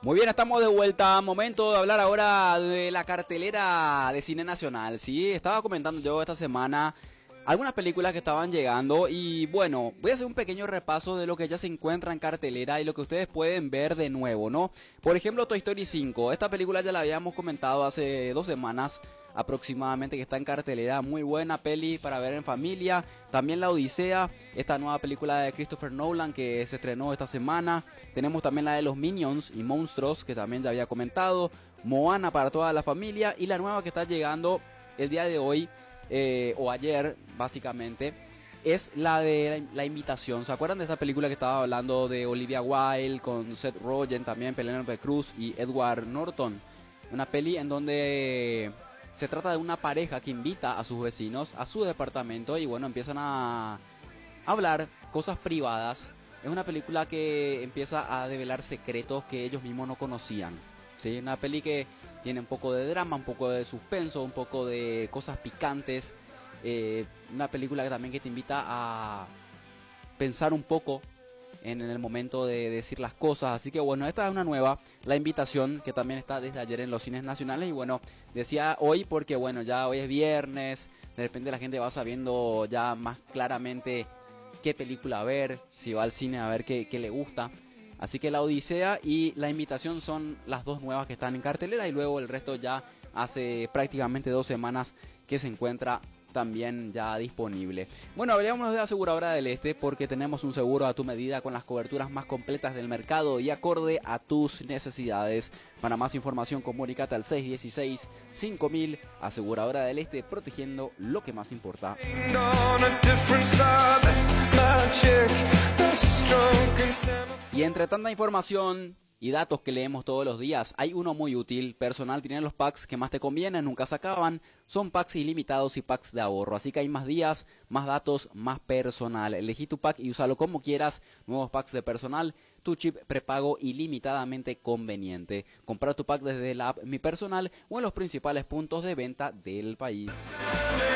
Muy bien, estamos de vuelta. Momento de hablar ahora de la cartelera de cine nacional. Sí, estaba comentando yo esta semana algunas películas que estaban llegando y bueno, voy a hacer un pequeño repaso de lo que ya se encuentra en cartelera y lo que ustedes pueden ver de nuevo, ¿no? Por ejemplo, Toy Story 5. Esta película ya la habíamos comentado hace 2 semanas aproximadamente, que está en cartelera, muy buena peli para ver en familia. También La Odisea, esta nueva película de Christopher Nolan que se estrenó esta semana. Tenemos también la de los Minions y Monstruos, que también ya había comentado. Moana para toda la familia, y la nueva que está llegando el día de hoy, o ayer básicamente, es la de La Invitación. ¿Se acuerdan de esta película que estaba hablando de Olivia Wilde con Seth Rogen, también Penélope Cruz y Edward Norton? Una peli en donde se trata de una pareja que invita a sus vecinos a su departamento y bueno, empiezan a hablar cosas privadas. Es una película que empieza a develar secretos que ellos mismos no conocían. ¿Sí? Una peli que tiene un poco de drama, un poco de suspenso, un poco de cosas picantes. Una película que también que te invita a pensar un poco en el momento de decir las cosas. Así que bueno, esta es una nueva, La Invitación, que también está desde ayer en los cines nacionales. Y bueno, decía hoy porque bueno, ya hoy es viernes, de repente la gente va sabiendo ya más claramente qué película ver, si va al cine a ver qué le gusta. Así que La Odisea y La Invitación son las dos nuevas que están en cartelera, y luego el resto ya hace prácticamente 2 semanas que se encuentra también ya disponible. Bueno, hablábamos de Aseguradora del Este porque tenemos un seguro a tu medida con las coberturas más completas del mercado y acorde a tus necesidades. Para más información, comunícate al 616-5000. Aseguradora del Este, protegiendo lo que más importa. Y entre tanta información y datos que leemos todos los días, hay uno muy útil. Personal tiene los packs que más te convienen, nunca se acaban. Son packs ilimitados y packs de ahorro, así que hay más días, más datos, más personal. Elegí tu pack y úsalo como quieras. Nuevos packs de personal, tu chip prepago ilimitadamente conveniente. Compra tu pack desde la app Mi Personal o en los principales puntos de venta del país.